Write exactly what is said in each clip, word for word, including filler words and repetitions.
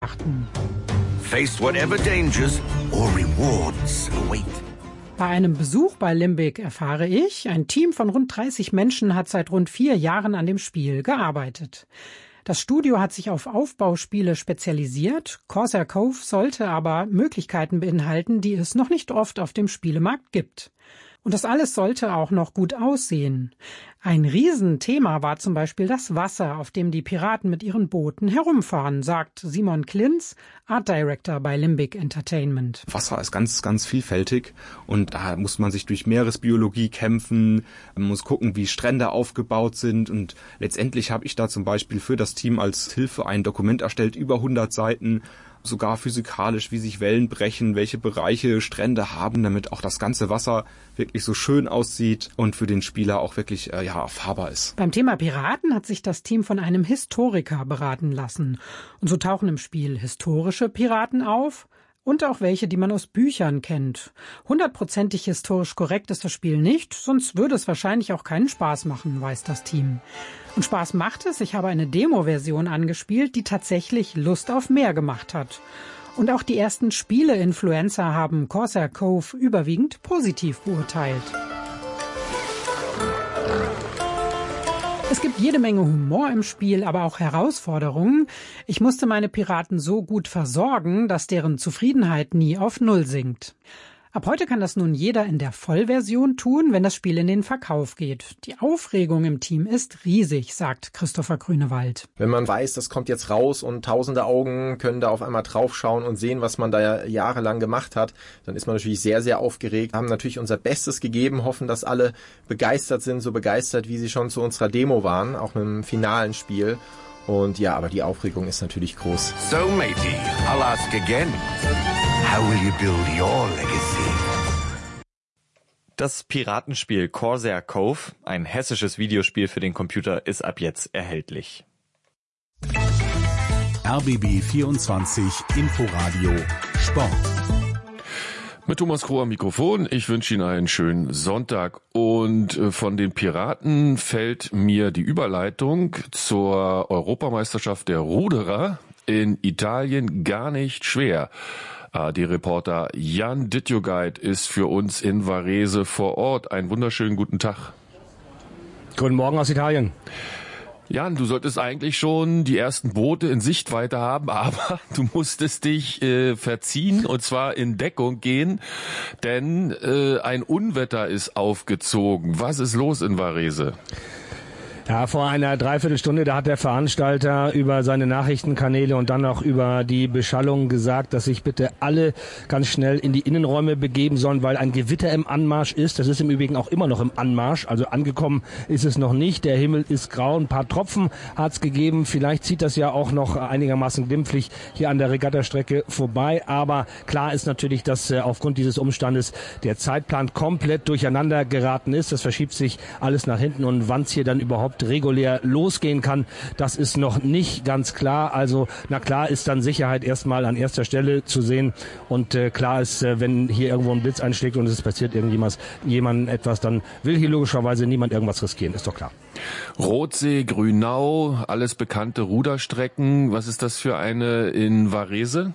achten. Face whatever dangers or rewards await. Bei einem Besuch bei Limbic erfahre ich, ein Team von rund dreißig Menschen hat seit rund vier Jahren an dem Spiel gearbeitet. Das Studio hat sich auf Aufbauspiele spezialisiert. Corsair Cove sollte aber Möglichkeiten beinhalten, die es noch nicht oft auf dem Spielemarkt gibt. Und das alles sollte auch noch gut aussehen. Ein Riesenthema war zum Beispiel das Wasser, auf dem die Piraten mit ihren Booten herumfahren, sagt Simon Klinz, Art Director bei Limbic Entertainment. Wasser ist ganz, ganz vielfältig und da muss man sich durch Meeresbiologie kämpfen, man muss gucken, wie Strände aufgebaut sind und letztendlich habe ich da zum Beispiel für das Team als Hilfe ein Dokument erstellt, über hundert Seiten, sogar physikalisch, wie sich Wellen brechen, welche Bereiche Strände haben, damit auch das ganze Wasser wirklich so schön aussieht und für den Spieler auch wirklich äh, ja erfahrbar ist. Beim Thema Piraten hat sich das Team von einem Historiker beraten lassen. Und so tauchen im Spiel historische Piraten auf und auch welche, die man aus Büchern kennt. Hundertprozentig historisch korrekt ist das Spiel nicht, sonst würde es wahrscheinlich auch keinen Spaß machen, weiß das Team. Und Spaß macht es. Ich habe eine Demo-Version angespielt, die tatsächlich Lust auf mehr gemacht hat. Und auch die ersten Spiele-Influencer haben Corsair Cove überwiegend positiv beurteilt. Es gibt jede Menge Humor im Spiel, aber auch Herausforderungen. Ich musste meine Piraten so gut versorgen, dass deren Zufriedenheit nie auf Null sinkt. Ab heute kann das nun jeder in der Vollversion tun, wenn das Spiel in den Verkauf geht. Die Aufregung im Team ist riesig, sagt Christopher Grünewald. Wenn man weiß, das kommt jetzt raus und tausende Augen können da auf einmal draufschauen und sehen, was man da jahrelang gemacht hat, dann ist man natürlich sehr, sehr aufgeregt. Wir haben natürlich unser Bestes gegeben, hoffen, dass alle begeistert sind, so begeistert, wie sie schon zu unserer Demo waren, auch mit dem finalen Spiel. Und ja, aber die Aufregung ist natürlich groß. So, matey, I'll ask again. How will you build your legacy? Das Piratenspiel Corsair Cove, ein hessisches Videospiel für den Computer, ist ab jetzt erhältlich. R B B vierundzwanzig Inforadio Sport. Mit Thomas Kroh am Mikrofon. Ich wünsche Ihnen einen schönen Sonntag. Und von den Piraten fällt mir die Überleitung zur Europameisterschaft der Ruderer in Italien gar nicht schwer. A R D-Reporter Jan Dittjogait ist für uns in Varese vor Ort. Einen wunderschönen guten Tag. Guten Morgen aus Italien. Jan, du solltest eigentlich schon die ersten Boote in Sichtweite haben, aber du musstest dich äh, verziehen und zwar in Deckung gehen, denn äh, ein Unwetter ist aufgezogen. Was ist los in Varese? Ja, vor einer Dreiviertelstunde, da hat der Veranstalter über seine Nachrichtenkanäle und dann auch über die Beschallung gesagt, dass sich bitte alle ganz schnell in die Innenräume begeben sollen, weil ein Gewitter im Anmarsch ist. Das ist im Übrigen auch immer noch im Anmarsch, also angekommen ist es noch nicht. Der Himmel ist grau, ein paar Tropfen hat es gegeben. Vielleicht zieht das ja auch noch einigermaßen glimpflich hier an der Regattastrecke vorbei. Aber klar ist natürlich, dass äh, aufgrund dieses Umstandes der Zeitplan komplett durcheinander geraten ist. Das verschiebt sich alles nach hinten und wann es hier dann überhaupt regulär losgehen kann, das ist noch nicht ganz klar. Also na klar ist dann Sicherheit erstmal an erster Stelle zu sehen und äh, klar ist, äh, wenn hier irgendwo ein Blitz einschlägt und es passiert irgendjemand jemandem etwas, dann will hier logischerweise niemand irgendwas riskieren, ist doch klar. Rotsee, Grünau, alles bekannte Ruderstrecken. Was ist das für eine in Varese?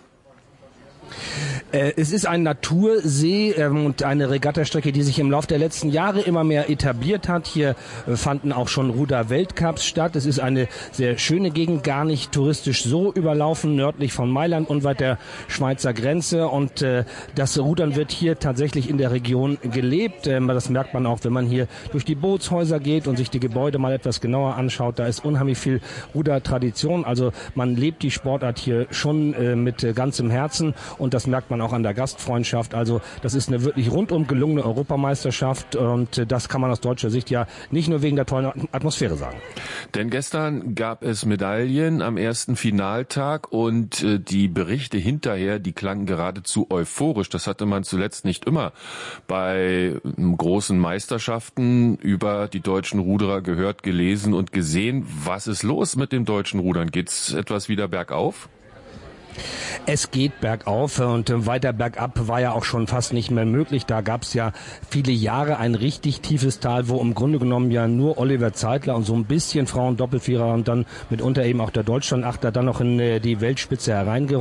Äh, es ist ein Natursee ähm, und eine Regattastrecke, die sich im Laufe der letzten Jahre immer mehr etabliert hat. Hier äh, fanden auch schon Ruder-Weltcups statt. Es ist eine sehr schöne Gegend, gar nicht touristisch so überlaufen, nördlich von Mailand, unweit der Schweizer Grenze. Und äh, das Rudern wird hier tatsächlich in der Region gelebt. Ähm, das merkt man auch, wenn man hier durch die Bootshäuser geht und sich die Gebäude mal etwas genauer anschaut. Da ist unheimlich viel Rudertradition. Also man lebt die Sportart hier schon äh, mit äh, ganzem Herzen. Und das merkt man auch an der Gastfreundschaft. Also das ist eine wirklich rundum gelungene Europameisterschaft und das kann man aus deutscher Sicht ja nicht nur wegen der tollen Atmosphäre sagen. Denn gestern gab es Medaillen am ersten Finaltag und äh, die Berichte hinterher, die klangen geradezu euphorisch. Das hatte man zuletzt nicht immer bei äh, großen Meisterschaften über die deutschen Ruderer gehört, gelesen und gesehen. Was ist los mit dem deutschen Rudern? Geht's etwas wieder bergauf? Es geht bergauf und weiter bergab war ja auch schon fast nicht mehr möglich. Da gab es ja viele Jahre ein richtig tiefes Tal, wo im Grunde genommen ja nur Oliver Zeitler und so ein bisschen Frauen-Doppelvierer und dann mitunter eben auch der Deutschlandachter dann noch in die Weltspitze hereingerutscht